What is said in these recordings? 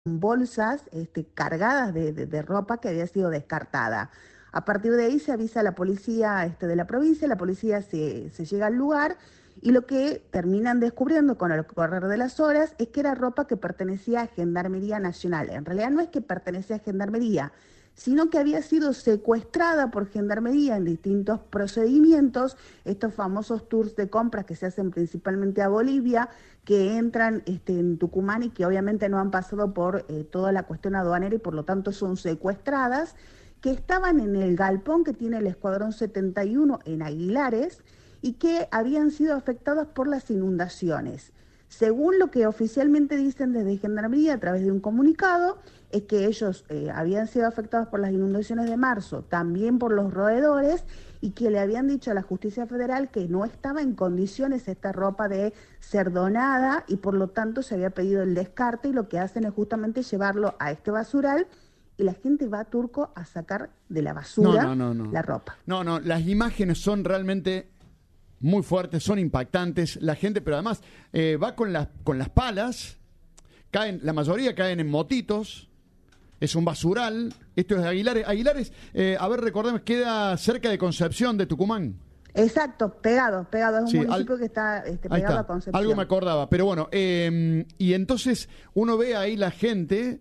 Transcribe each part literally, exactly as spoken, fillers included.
bolsas este, cargadas de, de- de ropa que había sido descartada. A partir de ahí se avisa a la policía este, de la provincia, la policía se, se llega al lugar y lo que terminan descubriendo con el correr de las horas es que era ropa que pertenecía a Gendarmería Nacional. En realidad no es que pertenecía a Gendarmería, sino que había sido secuestrada por Gendarmería en distintos procedimientos, estos famosos tours de compras que se hacen principalmente a Bolivia, que entran este, en Tucumán y que obviamente no han pasado por eh, toda la cuestión aduanera y por lo tanto son secuestradas, que estaban en el galpón que tiene el Escuadrón setenta y uno en Aguilares y que habían sido afectados por las inundaciones. Según lo que oficialmente dicen desde Gendarmería a través de un comunicado, es que ellos eh, habían sido afectados por las inundaciones de marzo, también por los roedores, y que le habían dicho a la Justicia Federal que no estaba en condiciones esta ropa de ser donada y por lo tanto se había pedido el descarte, y lo que hacen es justamente llevarlo a este basural y la gente va a Turco a sacar de la No, basura no, no, no. la ropa. No, no, las imágenes son realmente muy fuertes, son impactantes. La gente, pero además eh, va con las, con las palas, caen, la mayoría caen en motitos, es un basural. Esto es de Aguilares. Aguilares, eh, a ver, recordemos, queda cerca de Concepción, de Tucumán. Exacto, pegado, pegado, es un Sí, municipio al- que está este, Ahí pegado está, a Concepción. algo me acordaba, pero bueno, eh, y entonces uno ve ahí la gente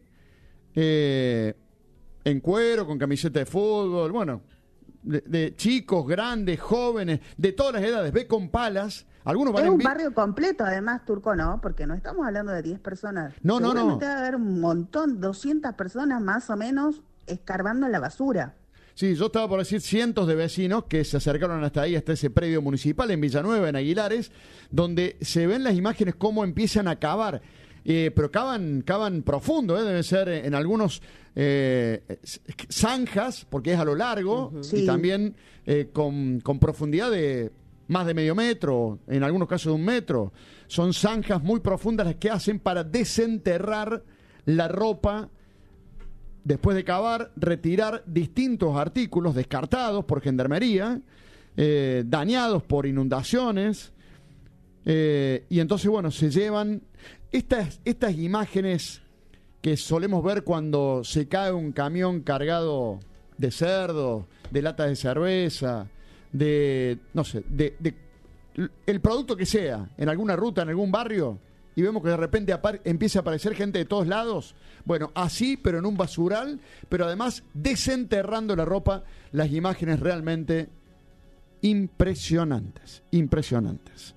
eh, en cuero, con camiseta de fútbol, bueno, de, de chicos, grandes, jóvenes, de todas las edades, ve con palas, algunos van Es en un bi- barrio completo, además, Turco, ¿no? Porque no estamos hablando de diez personas. No, no, no. Seguramente va a haber un montón, doscientas personas más o menos, escarbando en la basura. Sí, yo estaba por decir cientos de vecinos que se acercaron hasta ahí, hasta ese predio municipal en Villanueva, en Aguilares, donde se ven las imágenes cómo empiezan a cavar. Eh, pero cavan, cavan profundo, ¿eh? Deben ser en algunos eh, zanjas, porque es a lo largo, uh-huh. Sí. Y también eh, con, con profundidad de más de medio metro, en algunos casos de un metro. Son zanjas muy profundas las que hacen para desenterrar la ropa. Después de cavar, retirar distintos artículos descartados por Gendarmería, eh, dañados por inundaciones, eh, y entonces, bueno, se llevan estas, estas imágenes que solemos ver cuando se cae un camión cargado de cerdo, de latas de cerveza, de, no sé, de, de el producto que sea, en alguna ruta, en algún barrio, y vemos que de repente apar- empieza a aparecer gente de todos lados. Bueno, así, pero en un basural, pero además desenterrando la ropa, las imágenes realmente impresionantes, impresionantes.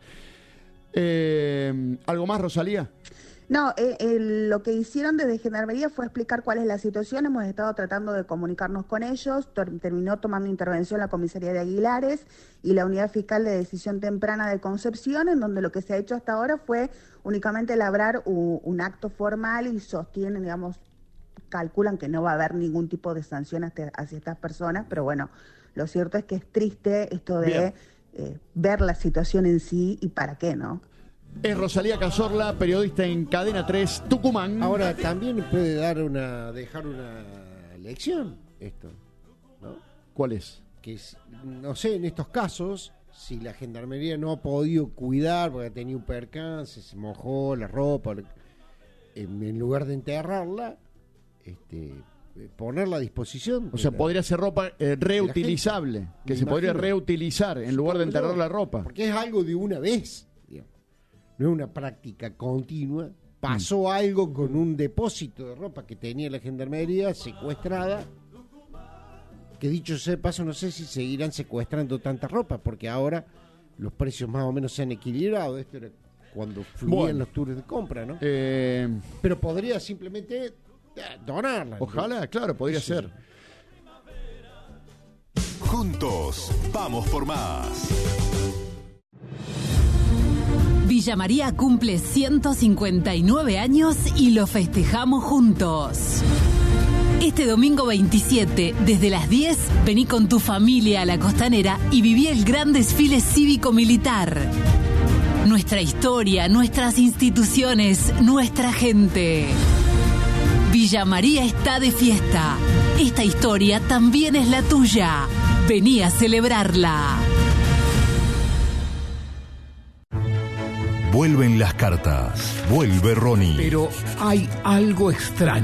Eh, ¿Algo más, Rosalía? No, eh, eh, lo que hicieron desde Gendarmería fue explicar cuál es la situación. Hemos estado tratando de comunicarnos con ellos. Ter- terminó tomando intervención la comisaría de Aguilares y la unidad fiscal de decisión temprana de Concepción, en donde lo que se ha hecho hasta ahora fue únicamente labrar u- un acto formal y sostienen, digamos, calculan que no va a haber ningún tipo de sanción hacia, hacia estas personas, pero bueno, lo cierto es que es triste esto de eh, ver la situación en sí y para qué, ¿no? Es Rosalía Cazorla, periodista en Cadena tres, Tucumán. Ahora, también puede dar una, dejar una lección esto, ¿no? ¿Cuál es? Que, no sé, en estos casos, si la Gendarmería no ha podido cuidar porque tenía un percance, se mojó la ropa, en, en lugar de enterrarla, este, ponerla a disposición. O sea, la, podría ser ropa eh, reutilizable, que se imagino. podría reutilizar en lugar de enterrar la ropa. Porque es algo de una vez, digamos. No es una práctica continua. Pasó mm. algo con un depósito de ropa que tenía la Gendarmería secuestrada, que dicho sea de paso, no sé si seguirán secuestrando tanta ropa, porque ahora los precios más o menos se han equilibrado. Esto era cuando fluían Bueno. los tours de compra, ¿no? Eh, Pero podría simplemente eh, donarla. ojalá, claro, podría Sí, ser. Juntos, vamos por más. Villa María cumple ciento cincuenta y nueve años y lo festejamos juntos. Este domingo veintisiete, desde las diez, vení con tu familia a la Costanera y viví el gran desfile cívico-militar. Nuestra historia, nuestras instituciones, nuestra gente. Villa María está de fiesta. Esta historia también es la tuya. Vení a celebrarla. Vuelven las cartas. Vuelve Ronnie. Pero hay algo extraño.